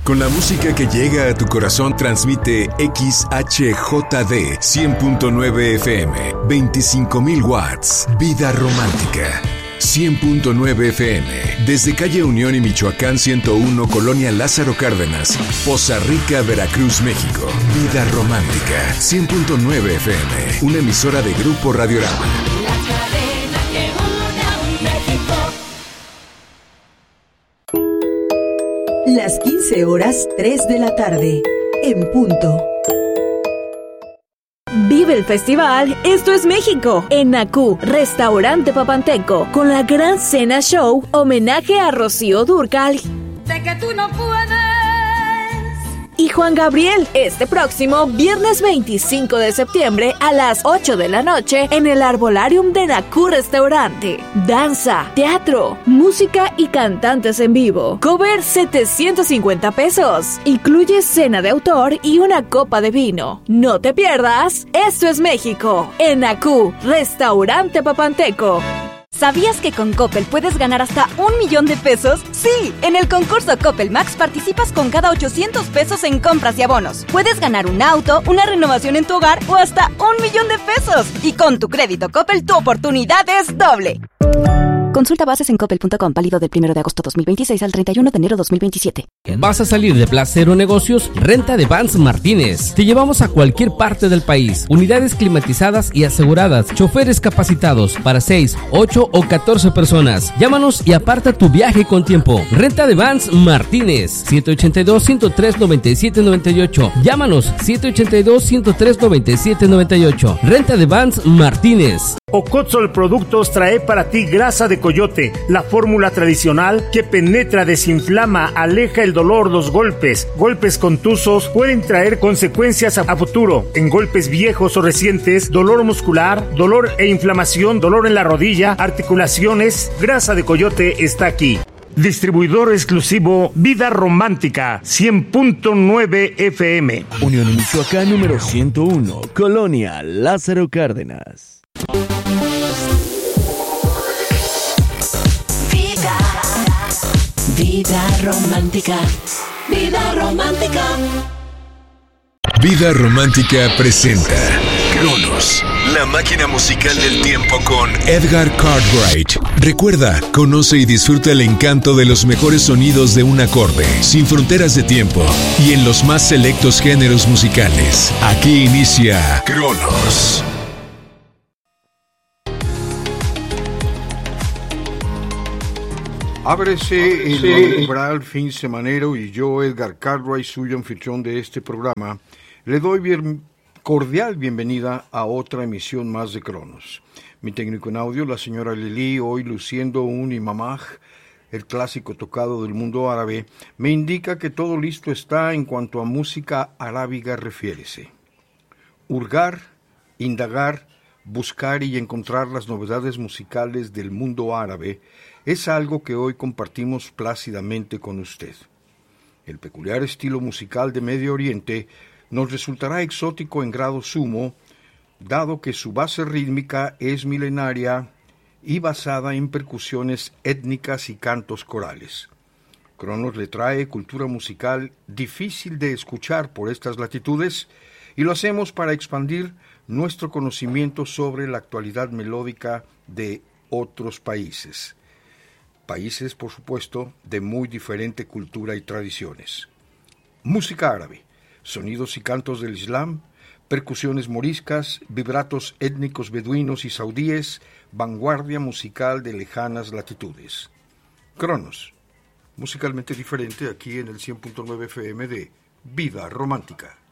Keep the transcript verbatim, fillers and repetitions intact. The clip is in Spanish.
Con la música que llega a tu corazón transmite X H J D cien punto nueve F M, veinticinco mil watts. Vida romántica. cien punto nueve F M, desde calle Unión y Michoacán ciento uno, Colonia Lázaro Cárdenas, Poza Rica, Veracruz, México. Vida romántica. cien punto nueve F M, una emisora de Grupo Radiorama. Las quince horas, tres de la tarde, en punto. Vive el festival Esto es México en Nacú, Restaurante Papanteco, con la gran cena show homenaje a Rocío Dúrcal. Sé que tú no puedes. Y Juan Gabriel, este próximo viernes veinticinco de septiembre a las ocho de la noche en el Arbolarium de Nacú Restaurante. Danza, teatro, música y cantantes en vivo. Cover setecientos cincuenta pesos. Incluye cena de autor y una copa de vino. No te pierdas, Esto es México en Nacú, Restaurante Papanteco. ¿Sabías que con Coppel puedes ganar hasta un millón de pesos? Sí, en el concurso Coppel Max participas con cada ochocientos pesos en compras y abonos. Puedes ganar un auto, una renovación en tu hogar o hasta un millón de pesos. Y con tu crédito Coppel tu oportunidad es doble. Consulta bases en coppel punto com, válido del primero de agosto dos mil veintiséis al treinta y uno de enero dos mil veintisiete. ¿Vas a salir de Placero Negocios? Renta de Vans Martínez. Te llevamos a cualquier parte del país. Unidades climatizadas y aseguradas. Choferes capacitados para seis, ocho o catorce personas. Llámanos y aparta tu viaje con tiempo. Renta de Vans Martínez. siete ocho dos, uno cero tres, nueve siete nueve ocho. Llámanos siete ocho dos, uno cero tres, nueve siete nueve ocho. Renta de Vans Martínez. Ocotzol Productos trae para ti grasa de coyote, la fórmula tradicional que penetra, desinflama, aleja el dolor. Los golpes, golpes contusos pueden traer consecuencias a futuro. En golpes viejos o recientes, dolor muscular, dolor e inflamación, dolor en la rodilla, articulaciones, grasa de coyote está aquí. Distribuidor exclusivo Vida Romántica, cien punto nueve F M. Unión Michoacán número ciento uno, Colonia Lázaro Cárdenas. Vida, vida romántica, vida romántica. Vida Romántica presenta Cronos, la máquina musical del tiempo con Edgar Cartwright. Recuerda, conoce y disfruta el encanto de los mejores sonidos de un acorde, sin fronteras de tiempo y en los más selectos géneros musicales. Aquí inicia Cronos. Ábrese el sí. umbral fin semanero y yo, Edgar Cartwright, suyo anfitrión de este programa, le doy bien, cordial bienvenida a otra emisión más de Cronos. Mi técnico en audio, la señora Lili, hoy luciendo un imamaj, el clásico tocado del mundo árabe, me indica que todo listo está en cuanto a música arábiga refiérese. Hurgar, indagar, buscar y encontrar las novedades musicales del mundo árabe es algo que hoy compartimos plácidamente con usted. El peculiar estilo musical de Medio Oriente nos resultará exótico en grado sumo, dado que su base rítmica es milenaria y basada en percusiones étnicas y cantos corales. Cronos le trae cultura musical difícil de escuchar por estas latitudes y lo hacemos para expandir nuestro conocimiento sobre la actualidad melódica de otros países. Países, por supuesto, de muy diferente cultura y tradiciones. Música árabe, sonidos y cantos del Islam, percusiones moriscas, vibratos étnicos beduinos y saudíes, vanguardia musical de lejanas latitudes. Cronos, musicalmente diferente aquí en el cien punto nueve F M de Vida Romántica.